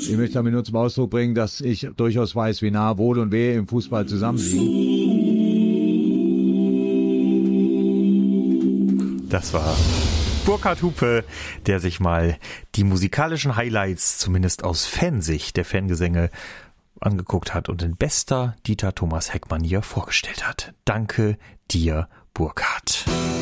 Ich möchte damit nur zum Ausdruck bringen, dass ich durchaus weiß, wie nah Wohl und Wehe im Fußball zusammenliegen. Das war Burkhard Hupe, der sich mal die musikalischen Highlights, zumindest aus Fansicht der Fangesänge, angeguckt hat und in bester Dieter Thomas Heck-Manier vorgestellt hat. Danke dir, Burkhard.